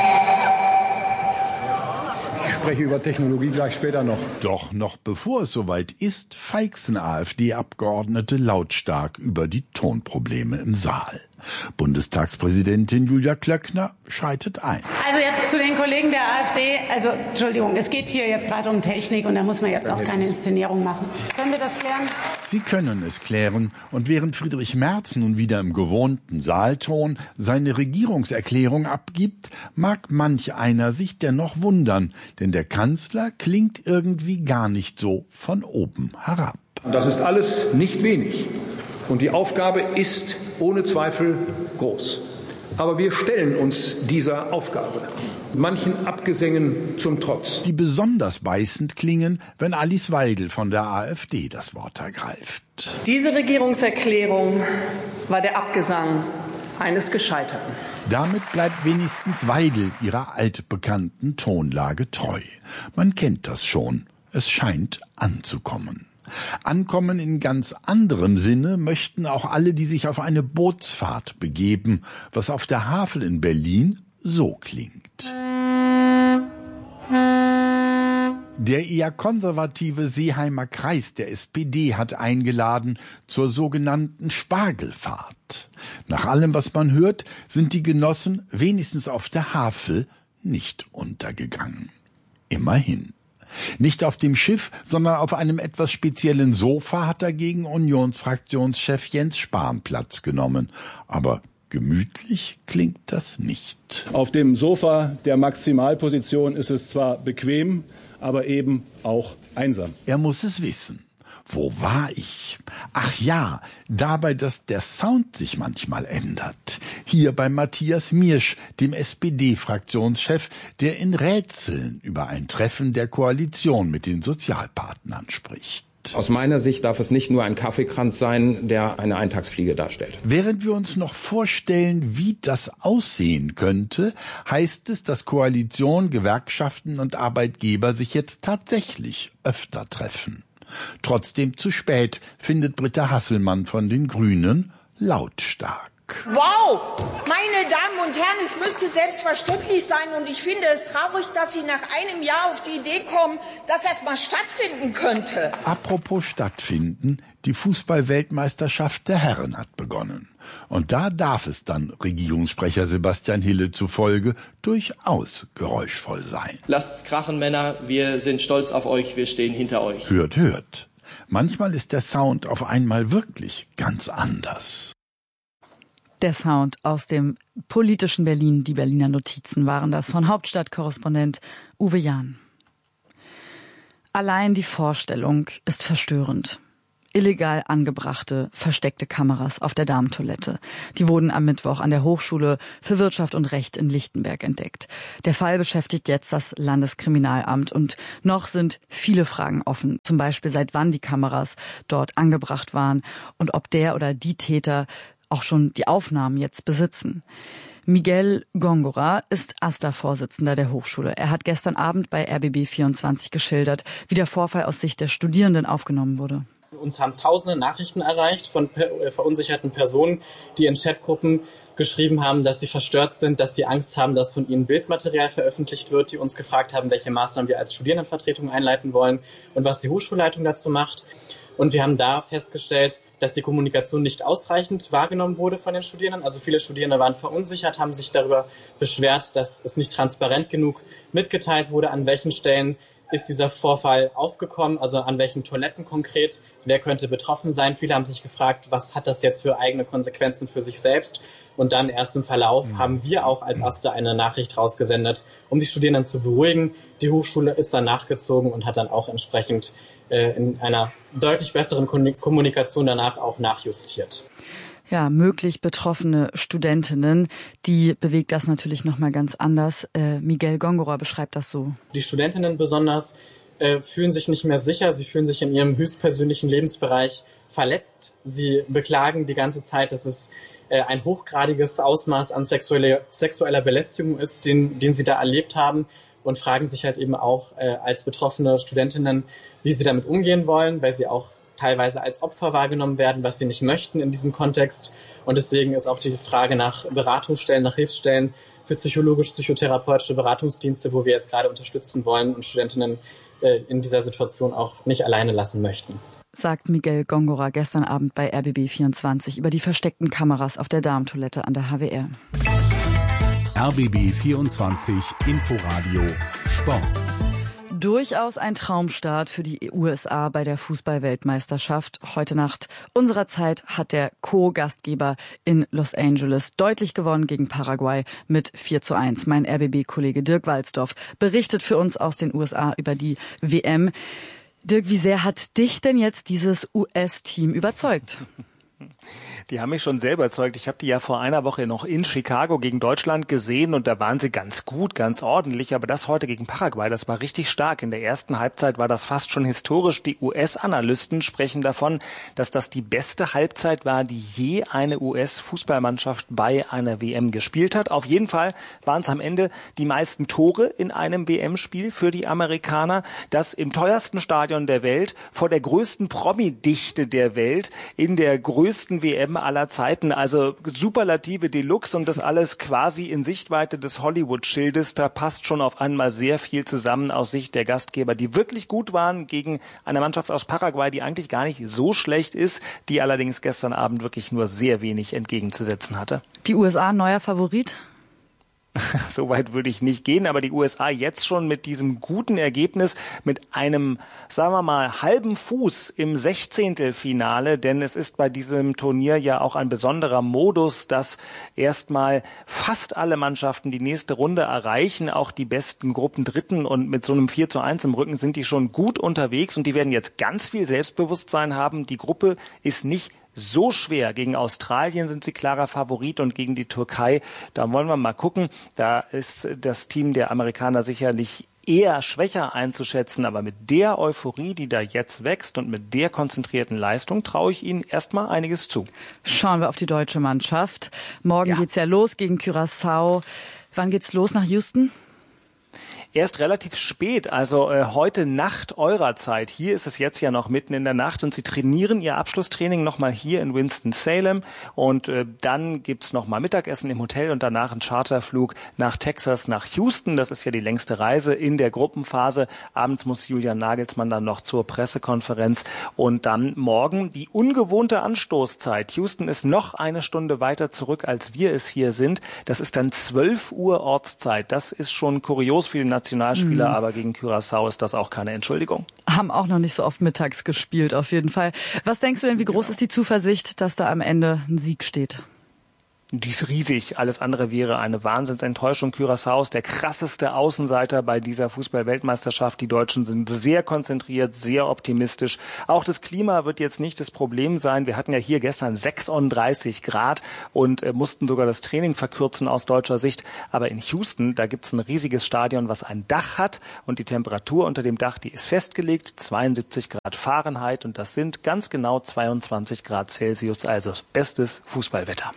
Ich spreche über Technologie gleich später noch. Doch noch bevor es soweit ist, feixen AfD-Abgeordnete lautstark über die Tonprobleme im Saal. Bundestagspräsidentin Julia Klöckner schreitet ein. Also jetzt zu den Kollegen der AfD. Also Entschuldigung, es geht hier jetzt gerade um Technik und da muss man jetzt auch keine Inszenierung machen. Können wir das klären? Sie können es klären. Und während Friedrich Merz nun wieder im gewohnten Saalton seine Regierungserklärung abgibt, mag manch einer sich dennoch wundern. Denn der Kanzler klingt irgendwie gar nicht so von oben herab. Das ist alles nicht wenig. Und die Aufgabe ist ohne Zweifel groß. Aber wir stellen uns dieser Aufgabe, manchen Abgesängen zum Trotz. Die besonders beißend klingen, wenn Alice Weidel von der AfD das Wort ergreift. Diese Regierungserklärung war der Abgesang eines Gescheiterten. Damit bleibt wenigstens Weidel ihrer altbekannten Tonlage treu. Man kennt das schon. Es scheint anzukommen. Ankommen in ganz anderem Sinne möchten auch alle, die sich auf eine Bootsfahrt begeben, was auf der Havel in Berlin so klingt. Der eher konservative Seeheimer Kreis der S P D hat eingeladen zur sogenannten Spargelfahrt. Nach allem, was man hört, sind die Genossen wenigstens auf der Havel nicht untergegangen. Immerhin. Nicht auf dem Schiff, sondern auf einem etwas speziellen Sofa hat dagegen Unionsfraktionschef Jens Spahn Platz genommen. Aber gemütlich klingt das nicht. Auf dem Sofa der Maximalposition ist es zwar bequem, aber eben auch einsam. Er muss es wissen. Wo war ich? Ach ja, dabei, dass der Sound sich manchmal ändert. Hier bei Matthias Miersch, dem S P D-Fraktionschef, der in Rätseln über ein Treffen der Koalition mit den Sozialpartnern spricht. Aus meiner Sicht darf es nicht nur ein Kaffeekranz sein, der eine Eintagsfliege darstellt. Während wir uns noch vorstellen, wie das aussehen könnte, heißt es, dass Koalition, Gewerkschaften und Arbeitgeber sich jetzt tatsächlich öfter treffen. Trotzdem zu spät, findet Britta Hasselmann von den Grünen lautstark. Wow! Meine Damen und Herren, es müsste selbstverständlich sein und ich finde es traurig, dass Sie nach einem Jahr auf die Idee kommen, dass das mal stattfinden könnte. Apropos stattfinden, die Fußball-Weltmeisterschaft der Herren hat begonnen. Und da darf es dann, Regierungssprecher Sebastian Hille zufolge, durchaus geräuschvoll sein. Lasst's krachen, Männer, wir sind stolz auf euch, wir stehen hinter euch. Hört, hört. Manchmal ist der Sound auf einmal wirklich ganz anders. Der Sound aus dem politischen Berlin, die Berliner Notizen waren das von Hauptstadtkorrespondent Uwe Jahn. Allein die Vorstellung ist verstörend. Illegal angebrachte, versteckte Kameras auf der Damentoilette. Die wurden am Mittwoch an der Hochschule für Wirtschaft und Recht in Lichtenberg entdeckt. Der Fall beschäftigt jetzt das Landeskriminalamt und noch sind viele Fragen offen. Zum Beispiel, seit wann die Kameras dort angebracht waren und ob der oder die Täter auch schon die Aufnahmen jetzt besitzen. Miguel Góngora ist A S tA-Vorsitzender der Hochschule. Er hat gestern Abend bei R B B vierundzwanzig geschildert, wie der Vorfall aus Sicht der Studierenden aufgenommen wurde. Uns haben tausende Nachrichten erreicht von verunsicherten Personen, die in Chatgruppen geschrieben haben, dass sie verstört sind, dass sie Angst haben, dass von ihnen Bildmaterial veröffentlicht wird, die uns gefragt haben, welche Maßnahmen wir als Studierendenvertretung einleiten wollen und was die Hochschulleitung dazu macht. Und wir haben da festgestellt, dass die Kommunikation nicht ausreichend wahrgenommen wurde von den Studierenden. Also viele Studierende waren verunsichert, haben sich darüber beschwert, dass es nicht transparent genug mitgeteilt wurde, an welchen Stellen ist dieser Vorfall aufgekommen, also an welchen Toiletten konkret, wer könnte betroffen sein. Viele haben sich gefragt, was hat das jetzt für eigene Konsequenzen für sich selbst? Und dann erst im Verlauf mhm. haben wir auch als A S tA eine Nachricht rausgesendet, um die Studierenden zu beruhigen. Die Hochschule ist dann nachgezogen und hat dann auch entsprechend äh, in einer deutlich besseren Kommunikation danach auch nachjustiert. Ja, möglich betroffene Studentinnen, die bewegt das natürlich nochmal ganz anders. Äh, Miguel Góngora beschreibt das so. Die Studentinnen besonders äh, fühlen sich nicht mehr sicher, sie fühlen sich in ihrem höchstpersönlichen Lebensbereich verletzt. Sie beklagen die ganze Zeit, dass es äh, ein hochgradiges Ausmaß an sexuelle, sexueller Belästigung ist, den, den sie da erlebt haben und fragen sich halt eben auch äh, als betroffene Studentinnen, wie sie damit umgehen wollen, weil sie auch teilweise als Opfer wahrgenommen werden, was sie nicht möchten in diesem Kontext. Und deswegen ist auch die Frage nach Beratungsstellen, nach Hilfsstellen für psychologisch-psychotherapeutische Beratungsdienste, wo wir jetzt gerade unterstützen wollen und Studentinnen äh, in dieser Situation auch nicht alleine lassen möchten. Sagt Miguel Góngora gestern Abend bei R B B vierundzwanzig über die versteckten Kameras auf der Damentoilette an der H W R. R B B vierundzwanzig Inforadio Sport. Durchaus ein Traumstart für die U S A bei der Fußball-Weltmeisterschaft. Heute Nacht unserer Zeit hat der Co-Gastgeber in Los Angeles deutlich gewonnen gegen Paraguay mit vier zu eins. Mein R B B-Kollege Dirk Walzdorf berichtet für uns aus den U S A über die W M. Dirk, wie sehr hat dich denn jetzt dieses U S-Team überzeugt? Die haben mich schon sehr überzeugt. Ich habe die ja vor einer Woche noch in Chicago gegen Deutschland gesehen und da waren sie ganz gut, ganz ordentlich. Aber das heute gegen Paraguay, das war richtig stark. In der ersten Halbzeit war das fast schon historisch. Die U S-Analysten sprechen davon, dass das die beste Halbzeit war, die je eine U S-Fußballmannschaft bei einer W M gespielt hat. Auf jeden Fall waren es am Ende die meisten Tore in einem W M-Spiel für die Amerikaner. Das im teuersten Stadion der Welt, vor der größten Promi-Dichte der Welt, in der größten W M aller Zeiten, also Superlative Deluxe und das alles quasi in Sichtweite des Hollywood-Schildes. Da passt schon auf einmal sehr viel zusammen aus Sicht der Gastgeber, die wirklich gut waren gegen eine Mannschaft aus Paraguay, die eigentlich gar nicht so schlecht ist, die allerdings gestern Abend wirklich nur sehr wenig entgegenzusetzen hatte. Die U S A neuer Favorit? So weit würde ich nicht gehen, aber die U S A jetzt schon mit diesem guten Ergebnis, mit einem, sagen wir mal, halben Fuß im Sechzehntelfinale, denn es ist bei diesem Turnier ja auch ein besonderer Modus, dass erstmal fast alle Mannschaften die nächste Runde erreichen, auch die besten Gruppendritten, und mit so einem vier zu eins im Rücken sind die schon gut unterwegs und die werden jetzt ganz viel Selbstbewusstsein haben. Die Gruppe ist nicht so schwer. Gegen Australien sind sie klarer Favorit und gegen die Türkei, da wollen wir mal gucken. Da ist das Team der Amerikaner sicherlich eher schwächer einzuschätzen, aber mit der Euphorie, die da jetzt wächst und mit der konzentrierten Leistung, traue ich ihnen erstmal einiges zu. Schauen wir auf die deutsche Mannschaft. Morgen ja. geht's ja los gegen Curaçao. Wann geht's los nach Houston? Erst relativ spät, also äh, heute Nacht eurer Zeit. Hier ist es jetzt ja noch mitten in der Nacht und sie trainieren ihr Abschlusstraining nochmal hier in Winston-Salem und äh, dann gibt's nochmal Mittagessen im Hotel und danach einen Charterflug nach Texas, nach Houston. Das ist ja die längste Reise in der Gruppenphase. Abends muss Julian Nagelsmann dann noch zur Pressekonferenz und dann morgen die ungewohnte Anstoßzeit. Houston ist noch eine Stunde weiter zurück, als wir es hier sind. Das ist dann zwölf Uhr Ortszeit. Das ist schon kurios für den Nationalspieler, mhm. aber gegen Curaçao ist das auch keine Entschuldigung. Haben auch noch nicht so oft mittags gespielt, auf jeden Fall. Was denkst du denn, wie groß ja. ist die Zuversicht, dass da am Ende ein Sieg steht? Die ist riesig. Alles andere wäre eine Wahnsinnsenttäuschung. Curaçao ist der krasseste Außenseiter bei dieser Fußball-Weltmeisterschaft. Die Deutschen sind sehr konzentriert, sehr optimistisch. Auch das Klima wird jetzt nicht das Problem sein. Wir hatten ja hier gestern sechsunddreißig Grad und äh, mussten sogar das Training verkürzen aus deutscher Sicht. Aber in Houston, da gibt's ein riesiges Stadion, was ein Dach hat und die Temperatur unter dem Dach, die ist festgelegt, zweiundsiebzig Grad Fahrenheit und das sind ganz genau zweiundzwanzig Grad Celsius, also bestes Fußballwetter.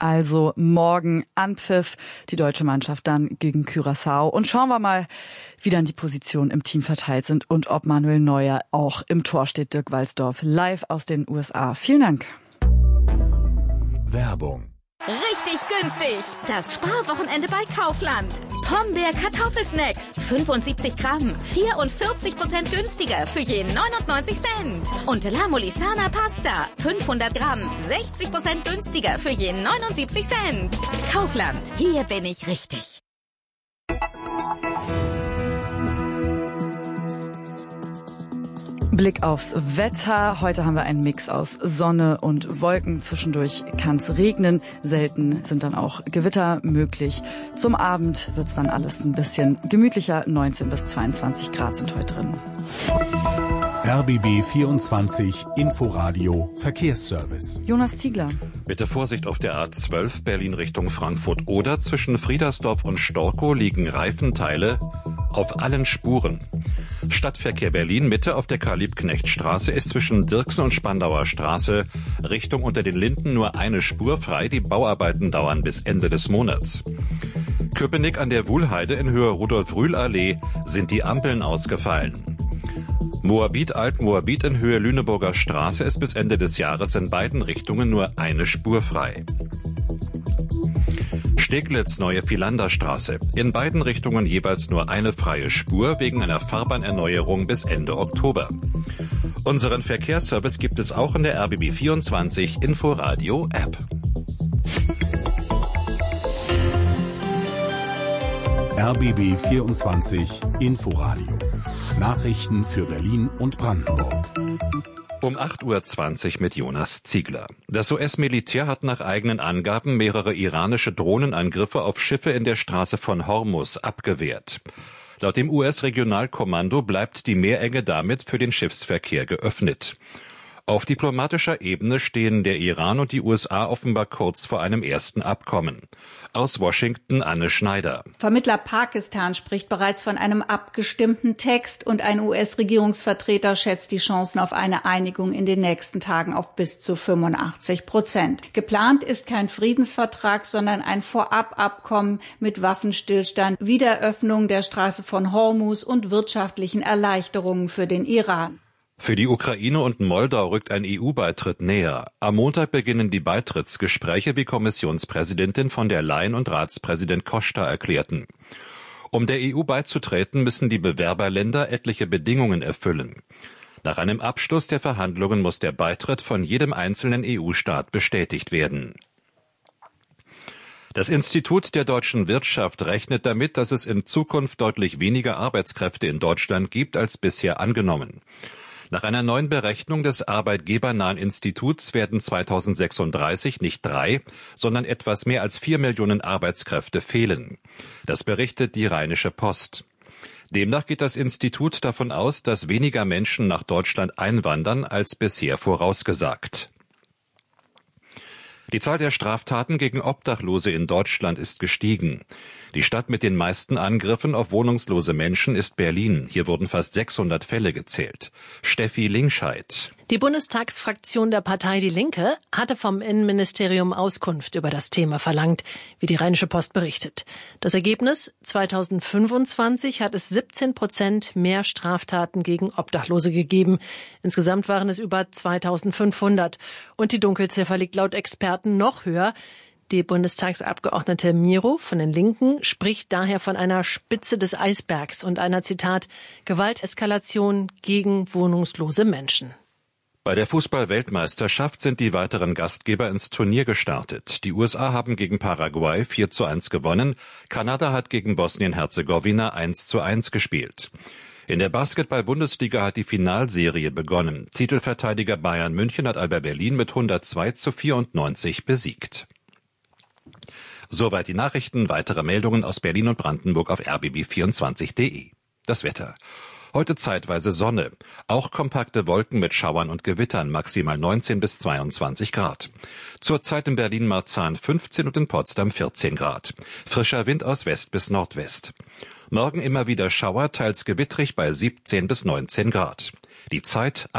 Also morgen Anpfiff, die deutsche Mannschaft dann gegen Curaçao. Und schauen wir mal, wie dann die Positionen im Team verteilt sind und ob Manuel Neuer auch im Tor steht. Dirk Walsdorf live aus den U S A. Vielen Dank. Werbung. Richtig günstig. Das Sparwochenende bei Kaufland. Pombeer Kartoffelsnacks. fünfundsiebzig Gramm. vierundvierzig Prozent günstiger für je neunundneunzig Cent. Und La Molisana Pasta. fünfhundert Gramm. sechzig Prozent günstiger für je neunundsiebzig Cent. Kaufland. Hier bin ich richtig. Blick aufs Wetter. Heute haben wir einen Mix aus Sonne und Wolken. Zwischendurch kann es regnen. Selten sind dann auch Gewitter möglich. Zum Abend wird es dann alles ein bisschen gemütlicher. neunzehn bis zweiundzwanzig Grad sind heute drin. R B B vierundzwanzig Inforadio Verkehrsservice. Jonas Ziegler. Bitte Vorsicht auf der A zwölf Berlin Richtung Frankfurt oder zwischen Friedersdorf und Storkow liegen Reifenteile auf allen Spuren. Stadtverkehr Berlin Mitte auf der Karl-Liebknecht-Straße ist zwischen Dirksen und Spandauer Straße Richtung unter den Linden nur eine Spur frei. Die Bauarbeiten dauern bis Ende des Monats. Köpenick an der Wuhlheide in Höhe Rudolf-Rühl-Allee sind die Ampeln ausgefallen. Moabit Alt-Moabit in Höhe Lüneburger Straße ist bis Ende des Jahres in beiden Richtungen nur eine Spur frei. Steglitz Neue Philanderstraße. In beiden Richtungen jeweils nur eine freie Spur wegen einer Fahrbahnerneuerung bis Ende Oktober. Unseren Verkehrsservice gibt es auch in der R B B vierundzwanzig Inforadio App. R B B vierundzwanzig Inforadio. Nachrichten für Berlin und Brandenburg. Um acht Uhr zwanzig mit Jonas Ziegler. Das U S-Militär hat nach eigenen Angaben mehrere iranische Drohnenangriffe auf Schiffe in der Straße von Hormuz abgewehrt. Laut dem U S-Regionalkommando bleibt die Meerenge damit für den Schiffsverkehr geöffnet. Auf diplomatischer Ebene stehen der Iran und die U S A offenbar kurz vor einem ersten Abkommen. Aus Washington Anne Schneider. Vermittler Pakistan spricht bereits von einem abgestimmten Text und ein U S-Regierungsvertreter schätzt die Chancen auf eine Einigung in den nächsten Tagen auf bis zu fünfundachtzig Prozent. Geplant ist kein Friedensvertrag, sondern ein Vorababkommen mit Waffenstillstand, Wiederöffnung der Straße von Hormuz und wirtschaftlichen Erleichterungen für den Iran. Für die Ukraine und Moldau rückt ein E U-Beitritt näher. Am Montag beginnen die Beitrittsgespräche, wie Kommissionspräsidentin von der Leyen und Ratspräsident Costa erklärten. Um der E U beizutreten, müssen die Bewerberländer etliche Bedingungen erfüllen. Nach einem Abschluss der Verhandlungen muss der Beitritt von jedem einzelnen E U-Staat bestätigt werden. Das Institut der deutschen Wirtschaft rechnet damit, dass es in Zukunft deutlich weniger Arbeitskräfte in Deutschland gibt als bisher angenommen. Nach einer neuen Berechnung des arbeitgebernahen Instituts werden zweitausendsechsunddreißig nicht drei, sondern etwas mehr als vier Millionen Arbeitskräfte fehlen. Das berichtet die Rheinische Post. Demnach geht das Institut davon aus, dass weniger Menschen nach Deutschland einwandern als bisher vorausgesagt. Die Zahl der Straftaten gegen Obdachlose in Deutschland ist gestiegen. Die Stadt mit den meisten Angriffen auf wohnungslose Menschen ist Berlin. Hier wurden fast sechshundert Fälle gezählt. Steffi Lingscheid. Die Bundestagsfraktion der Partei Die Linke hatte vom Innenministerium Auskunft über das Thema verlangt, wie die Rheinische Post berichtet. Das Ergebnis: zweitausendfünfundzwanzig hat es siebzehn Prozent mehr Straftaten gegen Obdachlose gegeben. Insgesamt waren es über zweitausendfünfhundert. Und die Dunkelziffer liegt laut Experten noch höher. Die Bundestagsabgeordnete Miro von den Linken spricht daher von einer Spitze des Eisbergs und einer, Zitat, Gewalteskalation gegen wohnungslose Menschen. Bei der Fußball-Weltmeisterschaft sind die weiteren Gastgeber ins Turnier gestartet. Die U S A haben gegen Paraguay vier zu eins gewonnen. Kanada hat gegen Bosnien-Herzegowina eins zu eins gespielt. In der Basketball-Bundesliga hat die Finalserie begonnen. Titelverteidiger Bayern München hat Alba Berlin mit hundertzwei zu vierundneunzig besiegt. Soweit die Nachrichten. Weitere Meldungen aus Berlin und Brandenburg auf r b b vierundzwanzig punkt de. Das Wetter. Heute zeitweise Sonne, auch kompakte Wolken mit Schauern und Gewittern, maximal neunzehn bis zweiundzwanzig Grad. Zurzeit in Berlin-Marzahn fünfzehn und in Potsdam vierzehn Grad. Frischer Wind aus West bis Nordwest. Morgen immer wieder Schauer, teils gewittrig bei siebzehn bis neunzehn Grad. Die Zeit